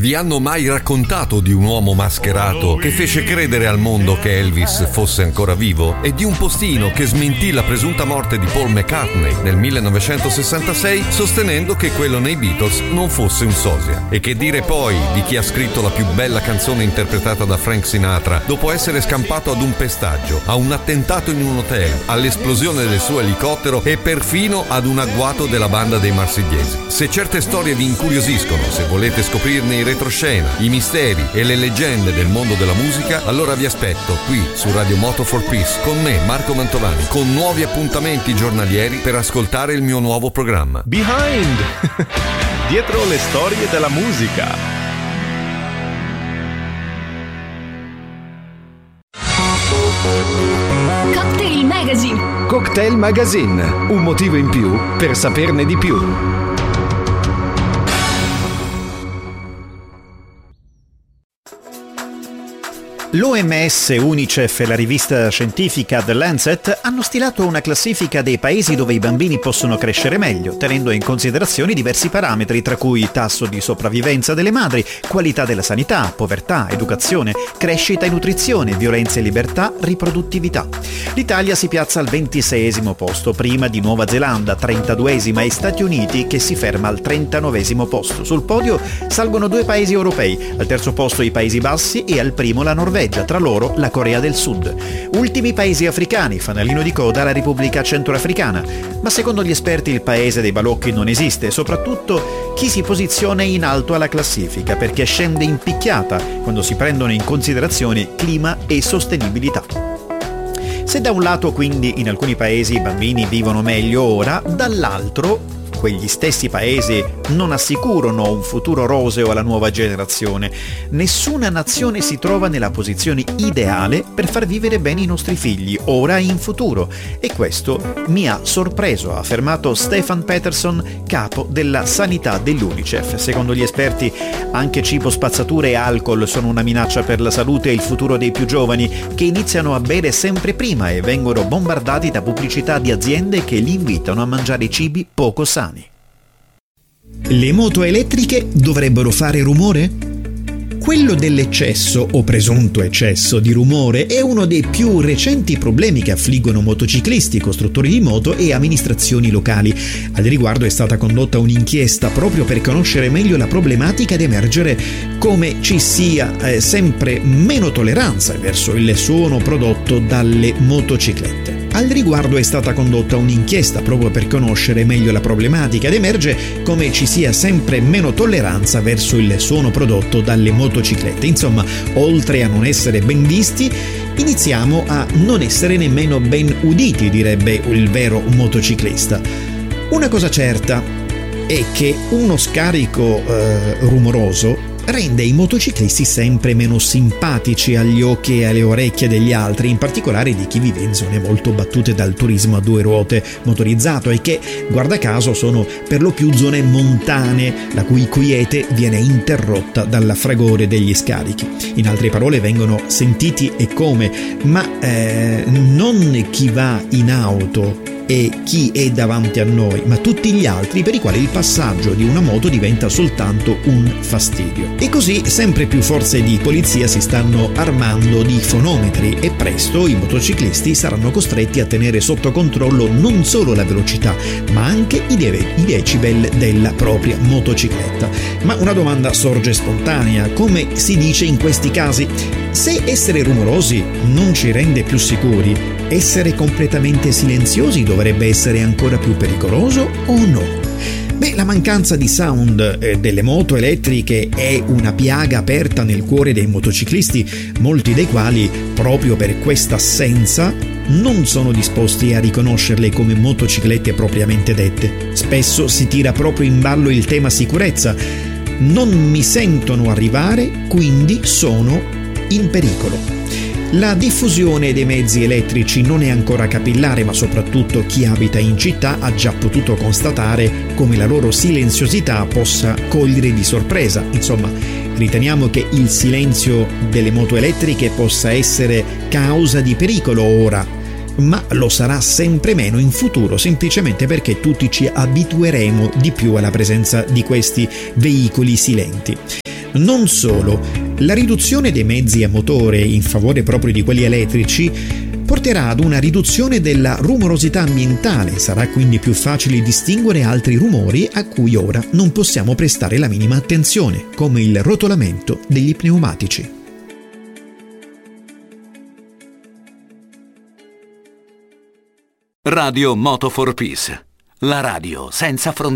Vi hanno mai raccontato di un uomo mascherato che fece credere al mondo che Elvis fosse ancora vivo? E di un postino che smentì la presunta morte di Paul McCartney nel 1966 sostenendo che quello nei Beatles non fosse un sosia? E che dire poi di chi ha scritto la più bella canzone interpretata da Frank Sinatra dopo essere scampato ad un pestaggio, a un attentato in un hotel, all'esplosione del suo elicottero e perfino ad un agguato della banda dei marsigliesi? Se certe storie vi incuriosiscono, se volete scoprirne i retroscena, i misteri e le leggende del mondo della musica, allora vi aspetto qui su Radio Moto for Peace con me, Marco Mantovani, con nuovi appuntamenti giornalieri per ascoltare il mio nuovo programma Behind, dietro le storie della musica. Cocktail Magazine. Cocktail Magazine, un motivo in più per saperne di più. L'OMS, UNICEF e la rivista scientifica The Lancet hanno stilato una classifica dei paesi dove i bambini possono crescere meglio, tenendo in considerazione diversi parametri, tra cui tasso di sopravvivenza delle madri, qualità della sanità, povertà, educazione, crescita e nutrizione, violenza e libertà, riproduttività. L'Italia si piazza al 26esimo posto, prima di Nuova Zelanda, 32esima, e Stati Uniti che si ferma al 39esimo posto. Sul podio salgono 2 paesi europei, al terzo posto i Paesi Bassi e al primo la Norvegia. Tra loro la Corea del Sud. Ultimi paesi africani, fanalino di coda la Repubblica Centroafricana. Ma secondo gli esperti il paese dei balocchi non esiste, soprattutto chi si posiziona in alto alla classifica, perché scende in picchiata quando si prendono in considerazione clima e sostenibilità. Se da un lato quindi in alcuni paesi i bambini vivono meglio ora, dall'altro quegli stessi paesi non assicurano un futuro roseo alla nuova generazione. Nessuna nazione si trova nella posizione ideale per far vivere bene i nostri figli, ora e in futuro. E questo mi ha sorpreso, ha affermato Stefan Peterson, capo della sanità dell'UNICEF. Secondo gli esperti, anche cibo, spazzatura e alcol sono una minaccia per la salute e il futuro dei più giovani, che iniziano a bere sempre prima e vengono bombardati da pubblicità di aziende che li invitano a mangiare cibi poco sani. Le moto elettriche dovrebbero fare rumore? Quello dell'eccesso o presunto eccesso di rumore è uno dei più recenti problemi che affliggono motociclisti, costruttori di moto e amministrazioni locali. Al riguardo è stata condotta un'inchiesta proprio per conoscere meglio la problematica ed emergere come ci sia sempre meno tolleranza verso il suono prodotto dalle motociclette. Al riguardo è stata condotta un'inchiesta proprio per conoscere meglio la problematica ed emerge come ci sia sempre meno tolleranza verso il suono prodotto dalle motociclette. Insomma, oltre a non essere ben visti, iniziamo a non essere nemmeno ben uditi, direbbe il vero motociclista. Una cosa certa è che uno scarico rumoroso rende i motociclisti sempre meno simpatici agli occhi e alle orecchie degli altri, in particolare di chi vive in zone molto battute dal turismo a 2 ruote motorizzato e che, guarda caso, sono per lo più zone montane, la cui quiete viene interrotta dal fragore degli scarichi. In altre parole, vengono sentiti e come, ma non chi va in auto e chi è davanti a noi, ma tutti gli altri per i quali il passaggio di una moto diventa soltanto un fastidio. E così sempre più forze di polizia si stanno armando di fonometri e presto i motociclisti saranno costretti a tenere sotto controllo non solo la velocità, ma anche i decibel della propria motocicletta. Ma una domanda sorge spontanea: come si dice in questi casi? Se essere rumorosi non ci rende più sicuri, essere completamente silenziosi dovrebbe essere ancora più pericoloso o no? Beh, la mancanza di sound delle moto elettriche è una piaga aperta nel cuore dei motociclisti, molti dei quali, proprio per questa assenza, non sono disposti a riconoscerle come motociclette propriamente dette. Spesso si tira proprio in ballo il tema sicurezza. Non mi sentono arrivare, quindi sono in pericolo. La diffusione dei mezzi elettrici non è ancora capillare, ma soprattutto chi abita in città ha già potuto constatare come la loro silenziosità possa cogliere di sorpresa. Insomma, riteniamo che il silenzio delle moto elettriche possa essere causa di pericolo ora, ma lo sarà sempre meno in futuro, semplicemente perché tutti ci abitueremo di più alla presenza di questi veicoli silenti. Non solo, la riduzione dei mezzi a motore in favore proprio di quelli elettrici porterà ad una riduzione della rumorosità ambientale, sarà quindi più facile distinguere altri rumori a cui ora non possiamo prestare la minima attenzione, come il rotolamento degli pneumatici. Radio Moto for Peace, la radio senza frontiere.